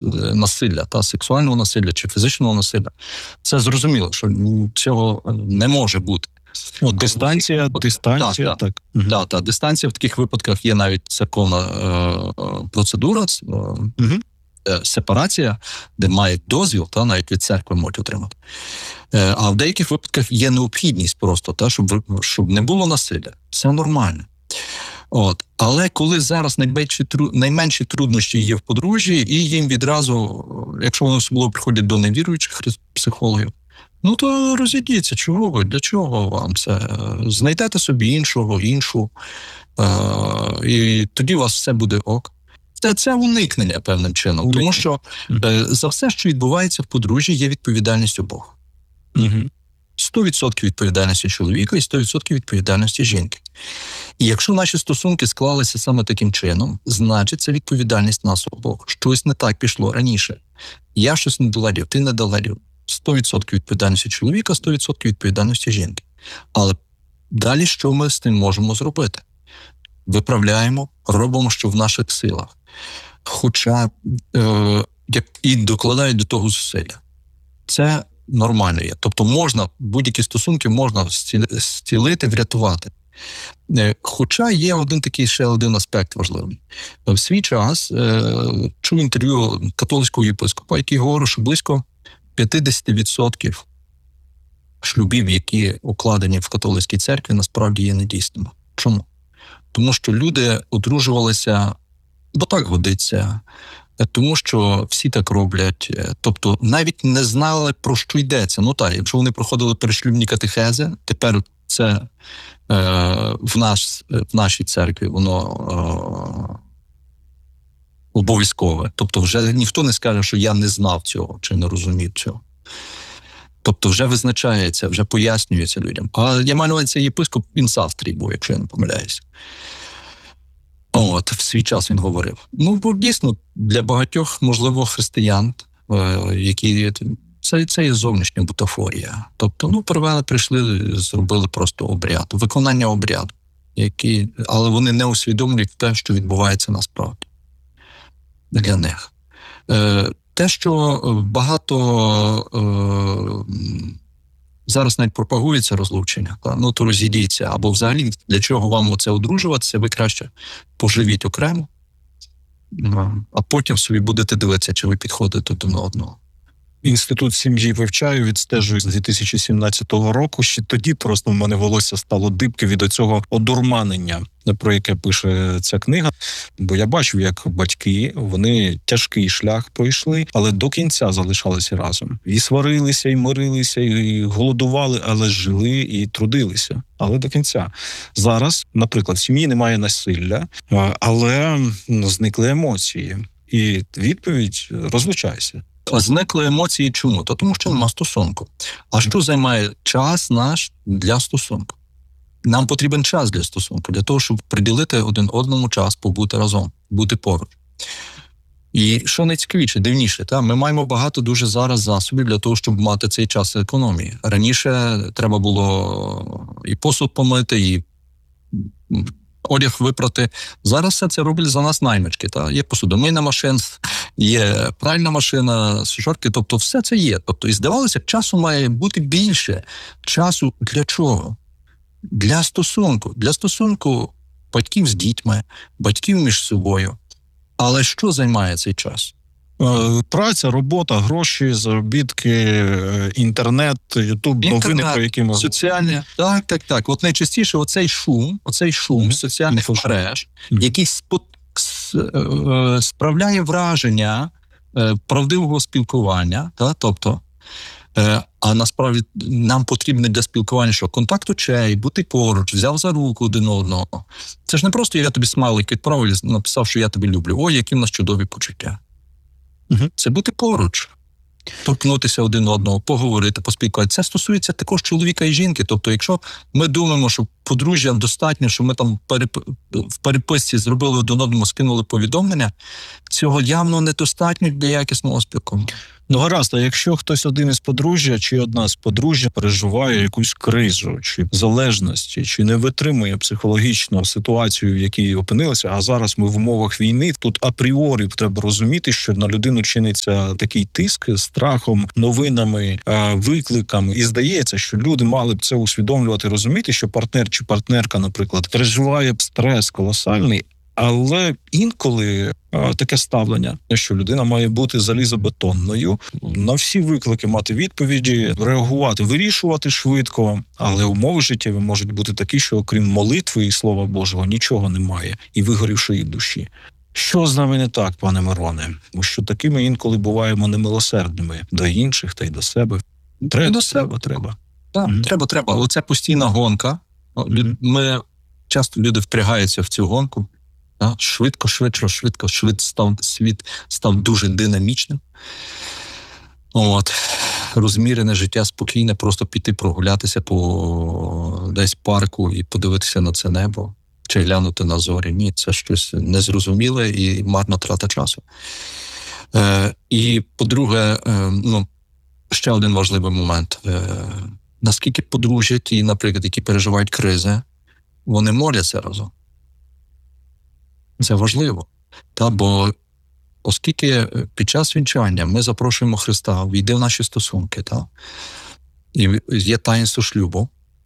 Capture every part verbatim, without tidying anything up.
насилля, та сексуального насилля чи фізичного насилля. Це зрозуміло, що цього не може бути. О, дистанція, дистанція, так. так. Так, так, так. Дистанція в таких випадках є навіть церковна е, процедура, е, угу. сепарація, де мають дозвіл, та навіть від церкви можуть отримати. Е, а в деяких випадках є необхідність просто, та, щоб, щоб не було насилля. Це нормально. От. Але коли зараз найменші, найменші труднощі є в подружжі, і їм відразу, якщо вони особливо приходять до невіруючих психологів, ну то розійдіться, чого ви, для чого вам це? Знайдете собі іншого, іншу, е- і тоді у вас все буде ок. Це, це уникнення певним чином, уникнення. Тому що е- за все, що відбувається в подружжі, є відповідальність обох. Угу. сто відсотків відповідальності чоловіка і сто відсотків відповідальності жінки. І якщо наші стосунки склалися саме таким чином, значить це відповідальність нас обох. Щось не так пішло раніше. Я щось не доладів, ти не доладів. сто відсотків відповідальності чоловіка, сто відсотків відповідальності жінки. Але далі що ми з тим можемо зробити? Виправляємо, робимо, що в наших силах. Хоча е- і докладають до того зусилля. Це нормально є. Тобто можна, будь-які стосунки можна зцілити, врятувати. Хоча є один такий ще один аспект важливий. В свій час е, чув інтерв'ю католицького єпископа, який говорив, що близько п'ятдесят відсотків шлюбів, які укладені в католицькій церкві, насправді є недійсними. Чому? Тому що люди одружувалися, бо так годиться, тому що всі так роблять, тобто навіть не знали, про що йдеться. Ну так, якщо вони проходили перешлюбні катехези, тепер це е, в, нас, в нашій церкві воно е, обов'язкове. Тобто вже ніхто не скаже, що я не знав цього, чи не розумів цього. Тобто вже визначається, вже пояснюється людям. А я маю на увазі, цей єпископ, він з Австрії був, якщо я не помиляюся. От, в свій час він говорив. Ну, бо дійсно, для багатьох, можливо, християн, які... Це, це є зовнішня бутафорія. Тобто, ну, привели, прийшли, зробили просто обряд, виконання обряду, які... але вони не усвідомлюють те, що відбувається насправді для них. Те, що багато е, зараз навіть пропагується розлучення, та, ну то розійдіться, або взагалі для чого вам оце одружуватися, ви краще поживіть окремо, а потім собі будете дивитися, чи ви підходите до одного. Інститут сім'ї вивчаю, відстежую з дві тисячі сімнадцятого року. Ще тоді просто в мене волосся стало дибки від оцього одурманення, про яке пише ця книга. Бо я бачив, як батьки, вони тяжкий шлях пройшли, але до кінця залишалися разом. І сварилися, і мирилися, і голодували, але жили і трудилися. Але до кінця. Зараз, наприклад, в сім'ї немає насилля, але зникли емоції. І відповідь – розлучайся. Зникли емоції чому? То тому, що нема стосунку. А що займає час наш для стосунку? Нам потрібен час для стосунку, для того, щоб приділити один одному час, побути разом, бути поруч. І що найцікавіше, дивніше, та, ми маємо багато дуже зараз засобів для того, щоб мати цей час економії. Раніше треба було і посуд помити, і одяг випрати. Зараз все це роблять за нас наймички. Та? Є посудомийна машина, є пральна машина, сушарки, тобто все це є. Тобто, і здавалося, часу має бути більше. Часу для чого? Для стосунку. Для стосунку батьків з дітьми, батьків між собою. Але що займає цей час? Праця, робота, гроші, заробітки, інтернет, ютуб, новини, про які ми... Соціальні. Так, так, так. От найчастіше оцей шум, оцей шум mm-hmm. соціальних мереж, mm-hmm. який спот... справляє враження правдивого спілкування, та? Тобто, а насправді нам потрібно для спілкування, що контакт очей, бути поруч, взяв за руку один одного. Це ж не просто я тобі смайлик відправив, написав, що я тебе люблю. Ой, які в нас чудові почуття. Угу. Це бути поруч, торкнутися один одного, поговорити, поспілкуватися. Це стосується також чоловіка і жінки. Тобто, якщо ми думаємо, що подружжя достатньо, що ми там переп... в переписці зробили один одному, скинули повідомлення, цього явно недостатньо для якісного спілкування. Ну, гаразд, а якщо хтось один із подружжя чи одна з подружжя переживає якусь кризу, чи залежності, чи не витримує психологічно ситуацію, в якій опинилася, а зараз ми в умовах війни, тут апріорі треба розуміти, що на людину чиниться такий тиск страхом, новинами, викликами. І здається, що люди мали б це усвідомлювати, розуміти, що партнер чи партнерка, наприклад, переживає стрес колосальний, але інколи а, таке ставлення, що людина має бути залізобетонною, на всі виклики мати відповіді, реагувати, вирішувати швидко, але умови життєві можуть бути такі, що окрім молитви і Слова Божого нічого немає, і вигорівшої душі. Що з нами не так, пане Мироне? Бо що такими інколи буваємо немилосердними до інших та й до себе. Треба, до себе. треба, треба. Так, mm-hmm. треба, треба. Оце постійна гонка. Ми, часто люди впрягаються в цю гонку. Швидко, швидко, швидко, швидко став, світ став дуже динамічним. От. Розмірене життя спокійне, просто піти прогулятися по десь парку і подивитися на це небо, чи глянути на зорі. Ні, це щось незрозуміле і марна трата часу. Е, і, по-друге, е, ну, ще один важливий момент. Е, наскільки подружжя ті, наприклад, які переживають кризи, вони моляться разом. Це важливо, та, бо оскільки під час вінчання ми запрошуємо Христа, війди в наші стосунки, та, і є таїнство шлюбу,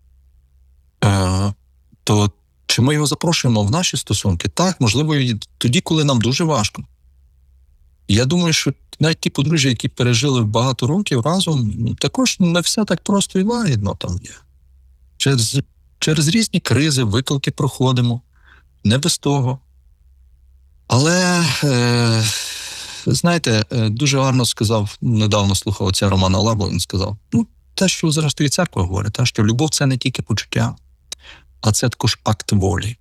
е, то чи ми його запрошуємо в наші стосунки? Так, можливо, і тоді, коли нам дуже важко. Я думаю, що навіть ті подружжя, які пережили багато років разом, також не все так просто і лагідно там є. Через, через різні кризи, виклики проходимо, не без того. Але, е, знаєте, дуже гарно сказав, недавно слухав отця Романа Лабо, він сказав, ну, те, що зрештою церква говорить, те, що любов – це не тільки почуття, а це також акт волі.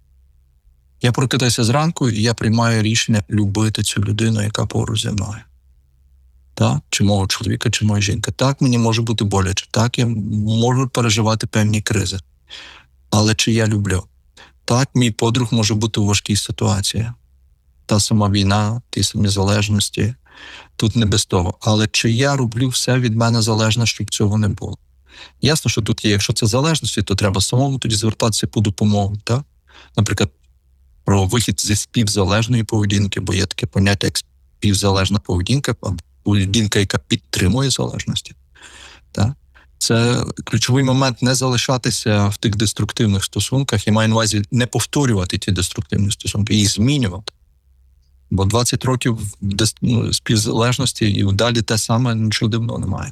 Я прокидаюся зранку, і я приймаю рішення любити цю людину, яка поруч зі мною. Так? Чи мого чоловіка, чи моя жінка. Так, мені може бути боляче, так, я можу переживати певні кризи. Але чи я люблю? Так, мій подруг може бути у важкій ситуації. Та сама війна, ті самі залежності, тут не без того. Але чи я роблю все від мене залежне, щоб цього не було? Ясно, що тут є, якщо це залежності, то треба самому тоді звертатися по допомогу. Так? Наприклад, про вихід зі співзалежної поведінки, бо є таке поняття, як співзалежна поведінка, поведінка, яка підтримує залежності. Так? Це ключовий момент не залишатися в тих деструктивних стосунках, і маю на увазі не повторювати ті деструктивні стосунки, їх змінювати. Бо двадцять років ну, співзалежності і далі те саме, нічого дивного немає.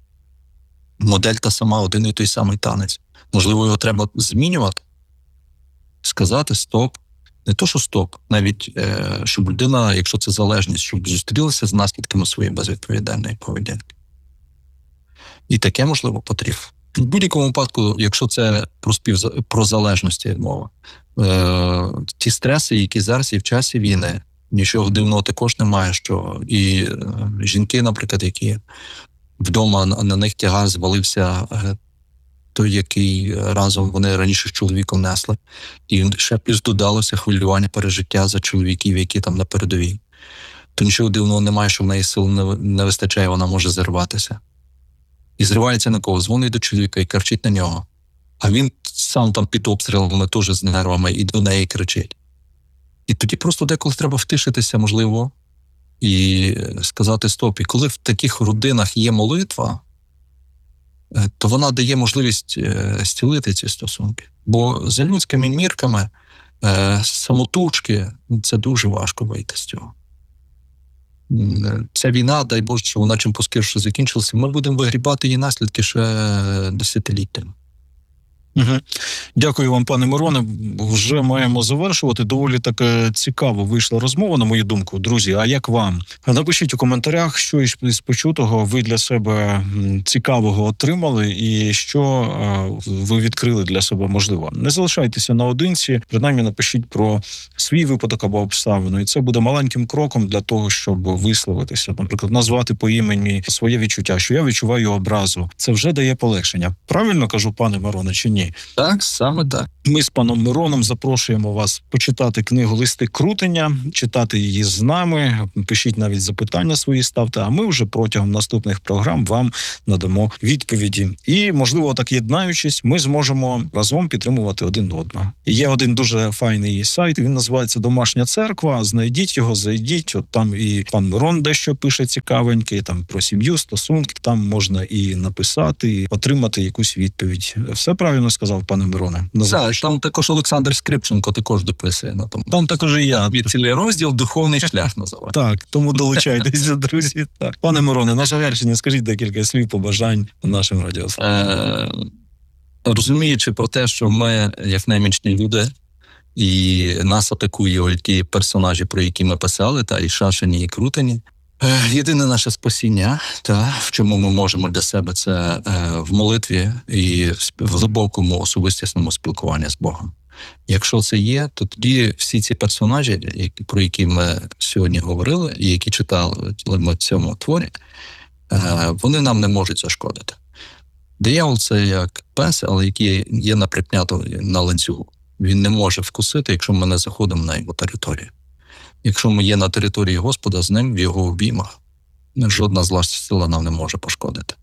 Модель та сама, один і той самий танець. Можливо, його треба змінювати, сказати стоп. Не то, що стоп, навіть, е, щоб людина, якщо це залежність, щоб зустрілася з наслідками своєї безвідповідальної поведінки. І таке, можливо, потрібно. В будь-якому випадку, якщо це про, спів... про залежності мова, е, ті стреси, які зараз є в часі війни, нічого дивного також немає, що і е, жінки, наприклад, які вдома на, на них тягар звалився е, той, який разом вони раніше з чоловіком несли, і ще плюс додалося хвилювання пережиття за чоловіків, які там на передовій. То нічого дивного немає, що в неї сил не, не вистачає, вона може зірватися. І зривається на кого? Дзвонить до чоловіка і кричить на нього. А він сам там під обстрілами теж з нервами і до неї кричить. І тоді просто деколи треба втишитися, можливо, і сказати стоп. І коли в таких родинах є молитва, то вона дає можливість зцілити ці стосунки. Бо за людськими мірками самотужки – це дуже важко вийти з цього. Ця війна, дай Боже, що вона чим поскоріше закінчилася, ми будемо вигрібати її наслідки ще десятиліттями. Угу. Дякую вам, пане Мироне. Вже маємо завершувати. Доволі так цікаво вийшла розмова, на мою думку. Друзі, а як вам? Напишіть у коментарях, що із почутого ви для себе цікавого отримали і що ви відкрили для себе можливо. Не залишайтеся наодинці, принаймні напишіть про свій випадок або обставину. І це буде маленьким кроком для того, щоб висловитися. Наприклад, назвати по імені своє відчуття, що я відчуваю образу. Це вже дає полегшення. Правильно кажу, пане Мироне, чи ні? ні? Так, саме так. Ми з паном Мироном запрошуємо вас почитати книгу «Листи крутення», читати її з нами, пишіть навіть запитання свої ставте, а ми вже протягом наступних програм вам надамо відповіді. І, можливо, так єднаючись, ми зможемо разом підтримувати один одного. Є один дуже файний сайт, він називається «Домашня церква», знайдіть його, зайдіть, от там і пан Мирон дещо пише цікавеньке, там про сім'ю, стосунки, там можна і написати, і отримати якусь відповідь. Все правильно сказав, пане Мироне? Так, там також Олександр Скрипченко також дописує на тому. Там також і я. Від цілий розділ «Духовний шлях» називається. Так, тому долучайтеся, друзі. Так. Пане Мироне, на завершення скажіть декілька слів побажань нашим радіослухачам. Е, розуміючи про те, що ми, як немічні люди, і нас атакує ті персонажі, про які ми писали, та і Шашині, і Крутені. Е, єдине наше спасіння, та, в чому ми можемо для себе, це е, в молитві і в глибокому особистісному спілкуванні з Богом. Якщо це є, то тоді всі ці персонажі, які, про які ми сьогодні говорили, і які читали в цьому творі, е, вони нам не можуть зашкодити. Диявол – це як пес, але який є наприкнято на ланцюгу. Він не може вкусити, якщо ми не заходимо на його територію. Якщо ми є на території Господа, з ним в його обіймах, жодна зла сила нам не може пошкодити.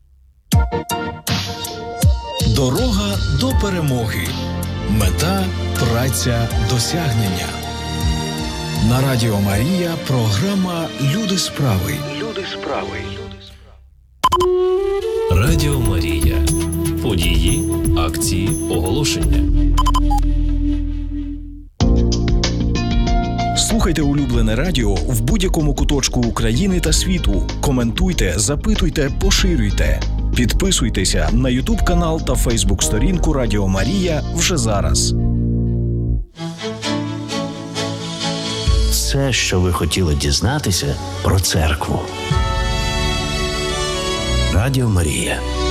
Дорога до перемоги. Мета – праця, досягнення. На Радіо Марія програма «Люди справи». Люди справи. Радіо Марія. Події, акції, оголошення. Слухайте улюблене радіо в будь-якому куточку України та світу. Коментуйте, запитуйте, поширюйте. Підписуйтеся на ютуб-канал та фейсбук-сторінку Радіо Марія вже зараз. Все, що ви хотіли дізнатися про церкву. Радіо Марія.